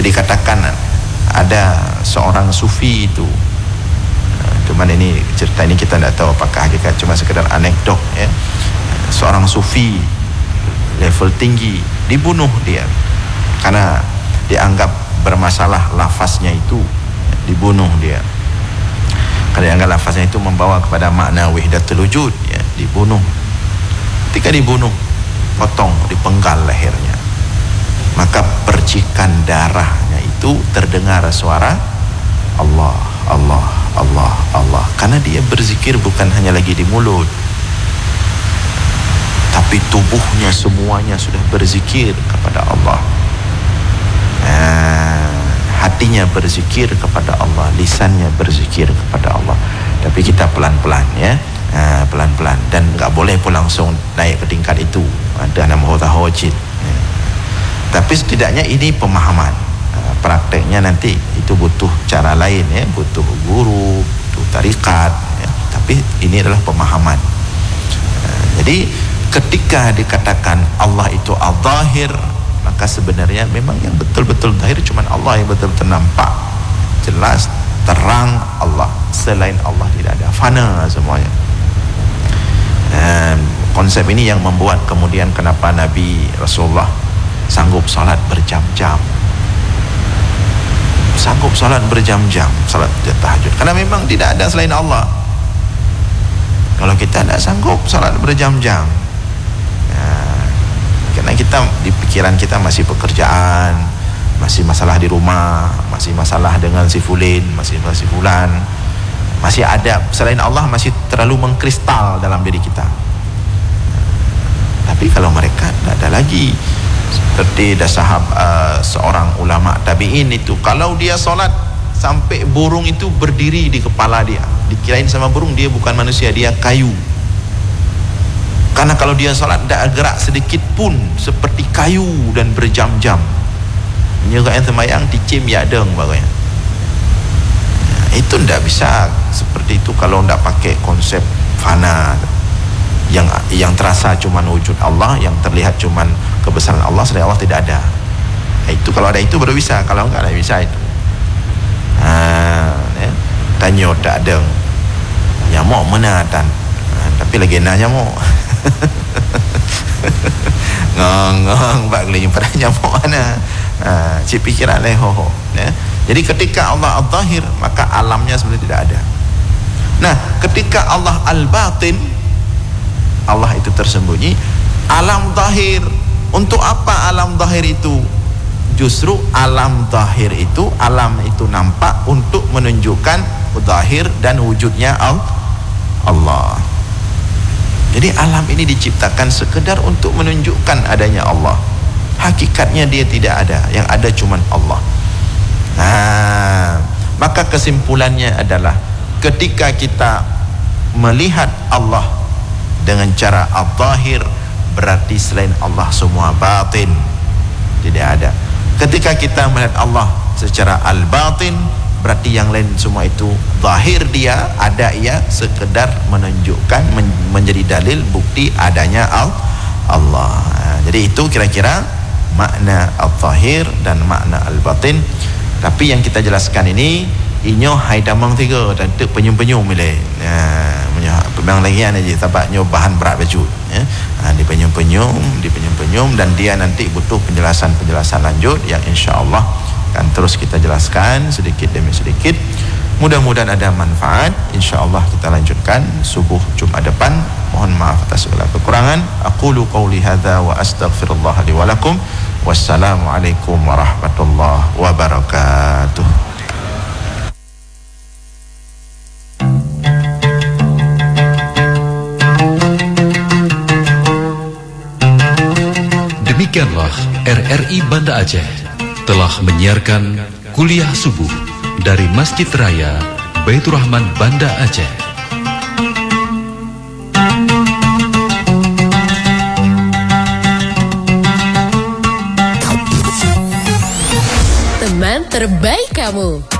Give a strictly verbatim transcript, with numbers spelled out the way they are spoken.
dikatakan ada seorang sufi itu, cuman ini cerita ini kita tidak tahu apakah hakikat, cuma sekedar anekdot ya. Seorang sufi level tinggi dibunuh dia karena dianggap bermasalah lafaznya itu, dibunuh dia karena dianggap lafaznya itu membawa kepada makna wahdatul wujud ya, dibunuh. Ketika dibunuh, potong, dipenggal lehernya, maka percikan darahnya itu terdengar suara Allah, Allah, Allah, Allah, karena dia berzikir bukan hanya lagi di mulut, tapi tubuhnya semuanya sudah berzikir kepada Allah. Nah, hatinya berzikir kepada Allah, lisannya berzikir kepada Allah. Tapi kita pelan-pelan ya, nah, pelan-pelan, dan nggak boleh pun langsung naik ke tingkat itu. Ada nama hotahojid. Ya. Tapi setidaknya ini pemahaman. Nah, prakteknya nanti itu butuh cara lain ya, butuh guru, butuh tarikat. Ya. Tapi ini adalah pemahaman. Nah, jadi ketika dikatakan Allah itu al-zahir, maka sebenarnya memang yang betul-betul zahir cuma Allah, yang betul-betul nampak, jelas, terang Allah. Selain Allah tidak ada, fana semuanya. Dan konsep ini yang membuat kemudian kenapa Nabi Rasulullah sanggup salat berjam-jam, sanggup salat berjam-jam, salat tahajud, karena memang tidak ada selain Allah. Kalau kita tidak sanggup salat berjam-jam, karena kita di pikiran kita masih pekerjaan, masih masalah di rumah, masih masalah dengan si Fulin, masih masih Fulan, masih ada selain Allah, masih terlalu mengkristal dalam diri kita. Tapi kalau mereka tidak ada lagi, seperti dah sahab uh, seorang ulama tabi'in itu, kalau dia solat sampai burung itu berdiri di kepala dia, dikirain sama burung dia bukan manusia, dia kayu. Karena kalau dia salat tidak gerak sedikit pun, seperti kayu dan berjam-jam. Menyukai yang semayang dicim ya deng bagainya. Itu tidak bisa seperti itu kalau tidak pakai konsep fana. Yang yang terasa cuman wujud Allah, yang terlihat cuman kebesaran Allah, selain Allah tidak ada. Itu kalau ada itu baru bisa, kalau enggak tidak bisa itu. Ha, ya. Tanya tak deng. Nyamuk mana tan? Ha, tapi lagi nak nyamuk. Ngong-ngong bak keliling pada nyamuk mana. Ha, cik pikiran leho ya. Jadi ketika Allah al-zahir, maka alamnya sebenarnya tidak ada. Nah, ketika Allah al-batin, Allah itu tersembunyi, alam zahir. Untuk apa alam zahir itu? Justru alam zahir itu, alam itu nampak untuk menunjukkan zahir dan wujudnya Allah. Jadi alam ini diciptakan sekedar untuk menunjukkan adanya Allah. Hakikatnya dia tidak ada, yang ada cuma Allah. Nah, maka kesimpulannya adalah ketika kita melihat Allah dengan cara al-zahir, berarti selain Allah semua batin, tidak ada. Ketika kita melihat Allah secara al-batin, berarti yang lain semua itu zahir, dia ada, ia sekedar menunjukkan, men menjadi dalil bukti adanya Allah. Jadi itu kira-kira makna al-zahir dan makna al-batin. Tapi yang kita jelaskan ini inyo hai damang tiga dan tu penyum-penyum boleh. Ya, memang lagi aja sebabnya bahan berat baju ya. Ha, di penyum-penyum, di penyum-penyum, dan dia nanti butuh penjelasan-penjelasan lanjut yang insya-Allah akan terus kita jelaskan sedikit demi sedikit. Mudah-mudahan ada manfaat. InsyaAllah kita lanjutkan subuh Jumat depan. Mohon maaf atas segala kekurangan. Aqulu qawli hadza wa astaghfirullah li wa lakum. Wassalamualaikum warahmatullahi wabarakatuh. Demikianlah R R I Banda Aceh telah menyiarkan kuliah subuh dari Masjid Raya Baitur Rahman Banda Aceh. Teman terbaik kamu.